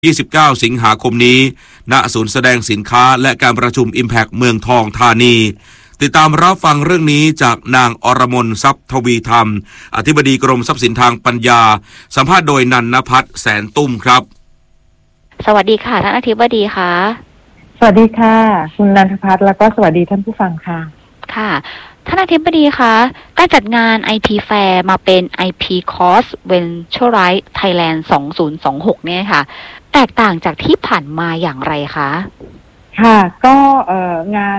29 สิงหาคมนี้ณศูนย์แสดงสินค้าและการประชุม Impact เมืองทองธานีติดตามรับฟังเรื่องนี้จากนางอรมนทรัพย์ทวีธรรมอธิบดีกรมทรัพย์สินทางปัญญาสัมภาษณ์โดยนันนภัทรแสนตุ้มครับสวัสดีค่ะท่านอธิบดีค่ะสวัสดีค่ะคุณนันทภัทรแล้วก็สวัสดีท่านผู้ฟังค่ะค่ะท่านอธิบดีคะการจัดงาน IP Fair มาเป็น IP Course Venture Thailand 2026เนี่ยค่ะแตกต่างจากที่ผ่านมาอย่างไรคะค่ะก็งาน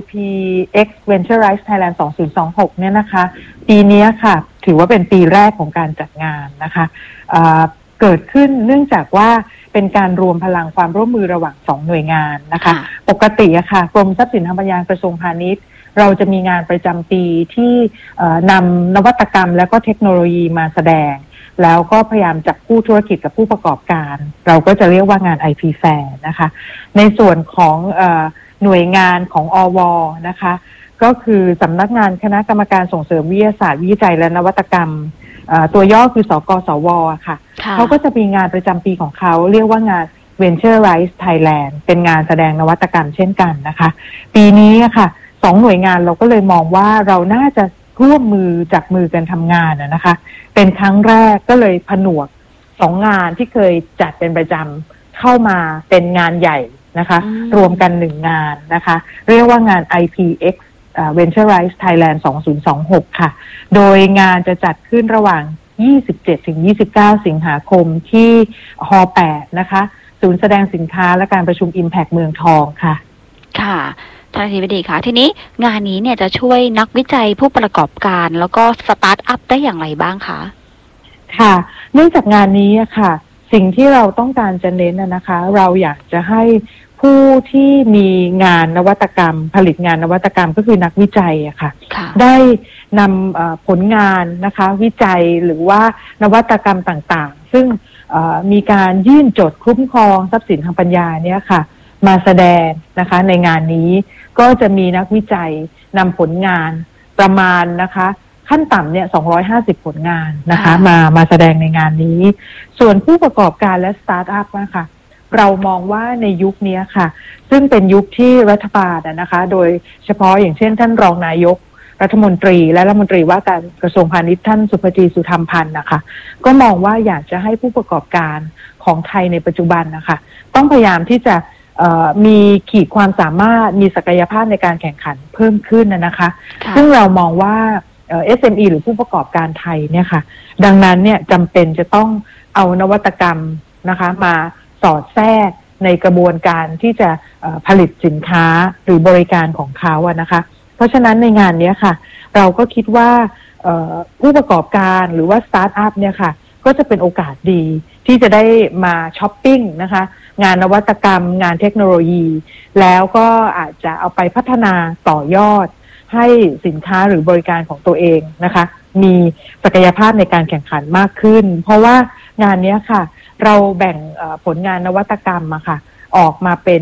IPX Venture Thailand 2026เนี่ยนะคะปีนี้ค่ะถือว่าเป็นปีแรกของการจัดงานนะคะเกิดขึ้นเนื่องจากว่าเป็นการรวมพลังความร่วมมือระหว่าง2หน่วยงานนะคะปกติอะค่ะกรมทรัพย์สินทางปัญญากระทรวงพาณิชย์เราจะมีงานประจำปีที่นำนวัตกรรมและก็เทคโนโลยีมาแสดงแล้วก็พยายามจับคู่ธุรกิจกับผู้ประกอบการเราก็จะเรียกว่างาน IP Fair นะคะในส่วนของหน่วยงานของอว.นะคะก็คือสำนักงานคณะกรรมการส่งเสริมวิทยาศาสตร์วิจัยและนวัตกรรมตัวย่อคือสกสว.ค่ะเขาก็จะมีงานประจำปีของเขาเรียกว่างาน Venture Rise Thailand เป็นงานแสดงนวัตกรรมเช่นกันนะคะปีนี้ค่ะ2หน่วยงานเราก็เลยมองว่าเราน่าจะร่วมมือจับมือกันทำงานนะคะเป็นครั้งแรกก็เลยผนวก2งานที่เคยจัดเป็นประจำเข้ามาเป็นงานใหญ่นะคะรวมกัน1งานนะคะเรียกว่างาน IPX Venture Rise Thailand 2026ค่ะโดยงานจะจัดขึ้นระหว่าง27-29 สิงหาคมที่ฮ8นะคะศูนย์แสดงสินค้าและการประชุม Impact เมืองทองค่ะค่ะท่านอธิบดีคะทีนี้งานนี้เนี่ยจะช่วยนักวิจัยผู้ประกอบการแล้วก็สตาร์ทอัพได้อย่างไรบ้างคะค่ะเนื่องจากงานนี้ค่ะสิ่งที่เราต้องการจะเน้นนะคะเราอยากจะให้ผู้ที่มีงานนวัตกรรมผลิตงานนวัตกรรมก็คือนักวิจัยอะค่ะได้นำผลงานนะคะวิจัยหรือว่านวัตกรรมต่างๆซึ่งมีการยื่นจดคุ้มครองทรัพย์สินทางปัญญาเนี่ยค่ะมาแสดงนะคะในงานนี้ก็จะมีนักวิจัยนำผลงานประมาณนะคะขั้นต่ำเนี่ย250ผลงานนะคะมาแสดงในงานนี้ส่วนผู้ประกอบการและสตาร์ทอัพนะคะเรามองว่าในยุคนี้ค่ะซึ่งเป็นยุคที่รัฐบาลนะคะโดยเฉพาะอย่างเช่นท่านรองนายกรัฐมนตรีและรัฐมนตรีว่าการกระทรวงพาณิชย์ท่านสุภจีสุธรรมพันธ์นะคะก็มองว่าอยากจะให้ผู้ประกอบการของไทยในปัจจุบันนะคะต้องพยายามที่จะมีขีดความสามารถมีศักยภาพในการแข่งขันเพิ่มขึ้นนะคะซึ่งเรามองว่าSME หรือผู้ประกอบการไทยเนี่ยค่ะดังนั้นเนี่ยจำเป็นจะต้องเอานวัตกรรมนะคะมาสอดแทรกในกระบวนการที่จะผลิตสินค้าหรือบริการของเขาอะนะคะเพราะฉะนั้นในงานนี้ค่ะเราก็คิดว่าผู้ประกอบการหรือว่าสตาร์ทอัพเนี่ยค่ะก็จะเป็นโอกาสดีที่จะได้มาช้อปปิ้งนะคะงานนวัตกรรมงานเทคโนโลยีแล้วก็อาจจะเอาไปพัฒนาต่อยอดให้สินค้าหรือบริการของตัวเองนะคะมีศักยภาพในการแข่งขันมากขึ้นเพราะว่างานนี้ค่ะเราแบ่งผลงานนวัตกรรมอะค่ะออกมาเป็น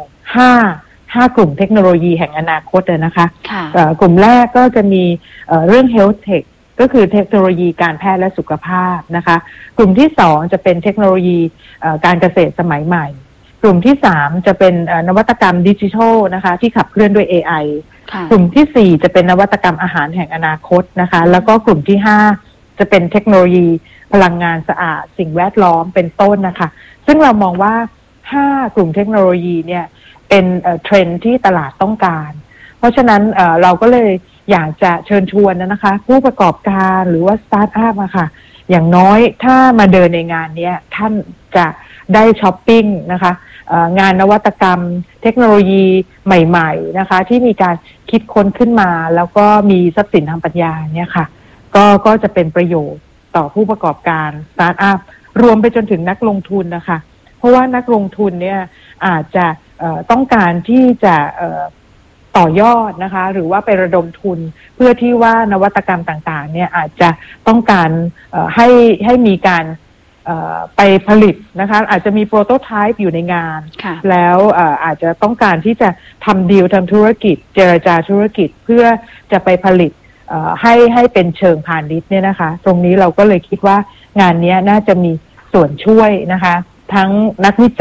5กลุ่มเทคโนโลยีแห่งอนาคตนะคะกลุ่มแรกก็จะมีเรื่อง Health Tech ก็คือเทคโนโลยีการแพทย์และสุขภาพนะคะกลุ่มที่2จะเป็นเทคโนโลยีการเกษตรสมัยใหม่กลุ่มที่3จะเป็นนวัตกรรมดิจิทัลนะคะที่ขับเคลื่อนด้วย AI กลุ่มที่4จะเป็นนวัตกรรมอาหารแห่งอนาคตนะคะแล้วก็กลุ่มที่5จะเป็นเทคโนโลยีพลังงานสะอาดสิ่งแวดล้อมเป็นต้นนะคะซึ่งเรามองว่า5กลุ่มเทคโนโลยีเนี่ยเป็นเทรนด์ที่ตลาดต้องการเพราะฉะนั้นเราก็เลยอยากจะเชิญชวนนะคะผู้ประกอบการหรือว่าสตาร์ทอัพอะค่ะอย่างน้อยถ้ามาเดินในงานนี้ท่านจะได้ช้อปปิ้งนะคะงานนวัตกรรมเทคโนโลยีใหม่ๆนะคะที่มีการคิดค้นขึ้นมาแล้วก็มีทรัพย์สินทางปัญญาเนี่ยค่ะก็จะเป็นประโยชน์ต่อผู้ประกอบการสตาร์ทอัพรวมไปจนถึงนักลงทุนนะคะเพราะว่านักลงทุนเนี่ยอาจจะต้องการที่จะต่อยอดนะคะหรือว่าไประดมทุนเพื่อที่ว่านวัตกรรมต่างๆเนี่ยอาจจะต้องการให้มีการไปผลิตนะคะอาจจะมีโปรโตไทป์อยู่ในงานแล้วอาจจะต้องการที่จะทำดีลทางธุรกิจเจรจาธุรกิจเพื่อจะไปผลิตให้เป็นเชิงพาณิชย์เนี่ยนะคะตรงนี้เราก็เลยคิดว่างานนี้น่าจะมีส่วนช่วยนะคะทั้งนักวิ